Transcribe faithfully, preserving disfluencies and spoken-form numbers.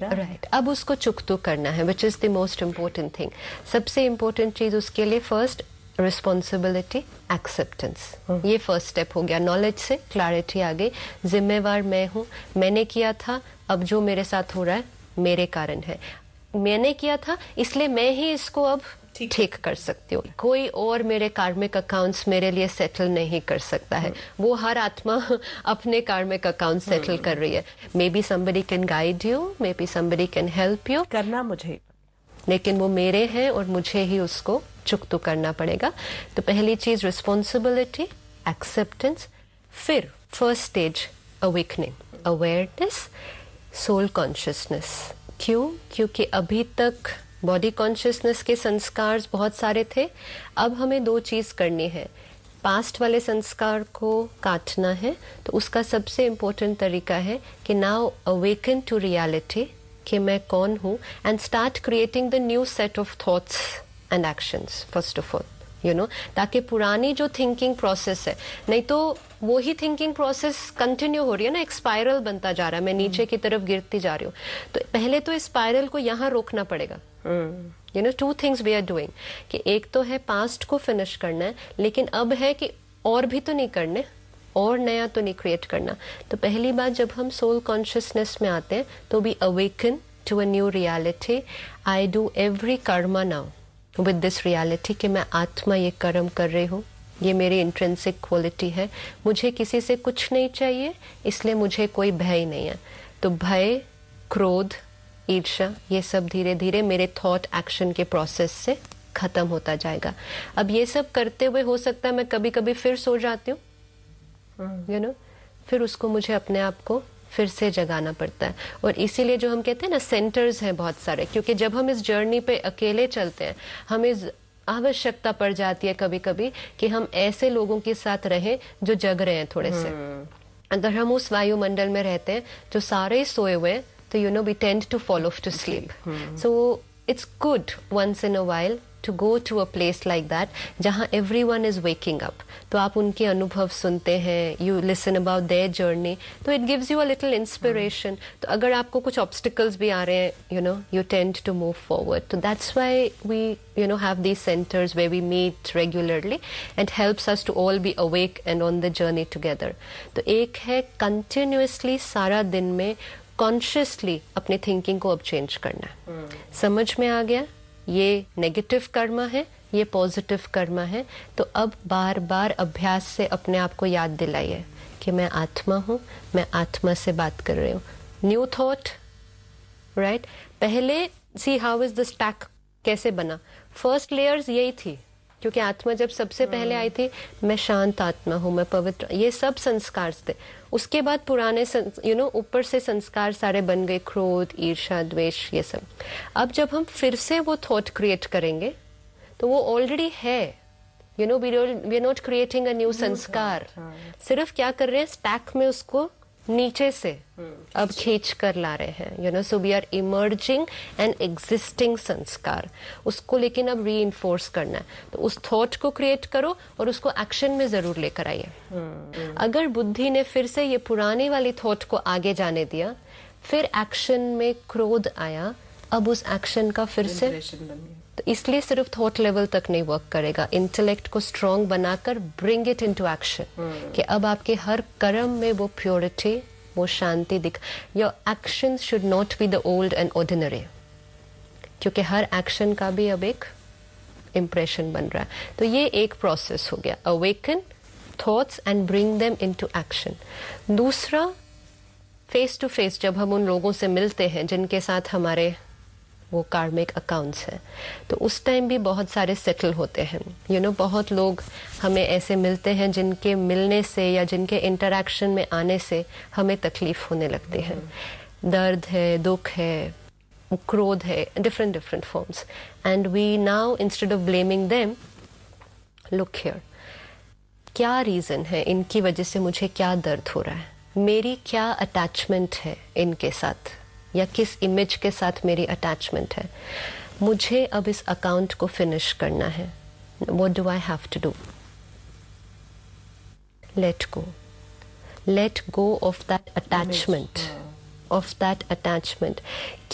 Right right. अब उसको चुकतू करना है, which is the most important thing. सबसे इम्पोर्टेंट चीज उसके लिए फर्स्ट रिस्पॉन्सिबिलिटी, एक्सेप्टेंस। ये फर्स्ट स्टेप हो गया। नॉलेज से क्लैरिटी आ गई, जिम्मेवार मैं हूँ, मैंने किया था, अब जो मेरे साथ हो रहा है मेरे कारण है, मैंने किया था इसलिए मैं ही इसको अब ठीक कर सकती हूँ। कोई और मेरे कार्मिक अकाउंट्स मेरे लिए सेटल नहीं कर सकता है। वो हर आत्मा अपने कार्मिक अकाउंट सेटल कर रही है। May be somebody can guide you, may be somebody can help you, करना मुझे, लेकिन वो मेरे हैं और मुझे ही उसको चुकतू करना पड़ेगा। तो पहली चीज रिस्पॉन्सिबिलिटी, एक्सेप्टेंस, फिर first stage awakening, awareness, soul consciousness. क्यों? क्योंकि अभी तक बॉडी कॉन्शियसनेस के संस्कार बहुत सारे थे। अब हमें दो चीज करनी है, पास्ट वाले संस्कार को काटना है। तो उसका सबसे इम्पोर्टेंट तरीका है कि नाउ अवेकन टू रियलिटी कि मैं कौन हूँ, and start creating the new set of thoughts and actions first of all, you know, ताकि पुरानी जो थिंकिंग प्रोसेस है, नहीं तो वो ही थिंकिंग प्रोसेस कंटिन्यू हो रही है ना, एक स्पाइरल बनता जा रहा है, मैं नीचे की तरफ गिरती जा रही हूँ। तो पहले तो इस स्पाइरल को यहाँ रोकना पड़ेगा। You know, two things we are doing, कि एक तो है पास्ट को फिनिश करना है, लेकिन अब है कि और भी तो नहीं करने, और नया तो नहीं क्रिएट करना। तो पहली बात, जब हम सोल कॉन्शियसनेस में आते हैं तो we awaken to a new reality. I do every Karma now with this reality कि मैं आत्मा ये कर्म कर रही हूँ, ये मेरी इंट्रिंसिक क्वालिटी है, मुझे किसी से कुछ नहीं चाहिए, इसलिए मुझे कोई भय नहीं है। तो भय, क्रोध, ईर्ष्या, ये सब धीरे धीरे मेरे थॉट एक्शन के प्रोसेस से खत्म होता जाएगा। अब ये सब करते हुए हो सकता है मैं कभी कभी फिर सो जाती हूँ, यू नो, फिर उसको मुझे अपने आप को फिर से जगाना पड़ता है। और इसीलिए जो हम कहते हैं ना, सेंटर्स हैं बहुत सारे, क्योंकि जब हम इस जर्नी पे अकेले चलते हैं, हमें आवश्यकता पड़ जाती है कभी कभी कि हम ऐसे लोगों के साथ रहें जो जग रहे हैं थोड़े से। अगर हम उस वायुमंडल में रहते हैं जो सारे सोए हुए हैं, तो you know we tend to fall of to sleep. So it's good once in a while to go to a place like that जहाँ everyone is waking up। तो आप उनके अनुभव सुनते हैं, you listen about their journey, तो it gives you a little inspiration। तो अगर आपको कुछ obstacles भी आ रहे हैं, you know, you tend to move forward। तो that's why we, you know, have these centers where we meet regularly and helps us to all be awake and on the journey together। तो एक है continuously सारा दिन में consciously अपनी thinking को अब change करना। समझ में आ गया? ये नेगेटिव कर्मा है, ये पॉजिटिव कर्मा है। तो अब बार बार अभ्यास से अपने आप को याद दिलाइए कि मैं आत्मा हूँ, मैं आत्मा से बात कर रही हूँ। New thought, right? पहले see how is the stack कैसे बना। फर्स्ट लेयर्स यही थी, क्योंकि आत्मा जब सबसे पहले आई थी, मैं शांत आत्मा हूँ, मैं पवित्र, ये सब संस्कार थे। उसके बाद पुराने यू नो ऊपर से संस्कार सारे बन गए, क्रोध, ईर्ष्या, द्वेष, ये सब। अब जब हम फिर से वो थॉट क्रिएट करेंगे तो वो ऑलरेडी है, you know, we we are not creating a new संस्कार, सिर्फ क्या कर रहे हैं, स्टैक में उसको नीचे से अब खींच कर ला रहे हैं, you know. So we are emerging an existing संस्कार, उसको लेकिन अब री इन्फोर्स करना है। तो उस थॉट को क्रिएट करो और उसको एक्शन में जरूर लेकर आइए। अगर बुद्धि ने फिर से ये पुरानी वाली थॉट को आगे जाने दिया, फिर एक्शन में क्रोध आया, अब उस एक्शन का फिर से, तो इसलिए सिर्फ थॉट लेवल तक नहीं वर्क करेगा। इंटेलेक्ट को स्ट्रॉन्ग बनाकर ब्रिंग इट इनटू एक्शन, कि अब आपके हर कर्म में वो प्योरिटी, वो शांति दिख। Your action should not be the old and ordinary, क्योंकि हर एक्शन का भी अब एक इम्प्रेशन बन रहा है। तो ये एक प्रोसेस हो गया, awaken thoughts and bring them into action. दूसरा, फेस टू फेस जब हम उन लोगों से मिलते हैं जिनके साथ हमारे वो कार्मिक अकाउंट्स हैं, तो उस टाइम भी बहुत सारे सेटल होते हैं, यू नो। बहुत लोग हमें ऐसे मिलते हैं जिनके मिलने से या जिनके इंटरैक्शन में आने से हमें तकलीफ होने लगती है। दर्द है, दुख है, क्रोध है, different different forms, and we now instead of blaming them, look here, क्या रीजन है, इनकी वजह से मुझे क्या दर्द हो रहा है, मेरी क्या अटैचमेंट है इनके साथ, या किस इमेज के साथ मेरी अटैचमेंट है। मुझे अब इस अकाउंट को फिनिश करना है। What do I have to do? Let go, let go of that attachment, of that attachment.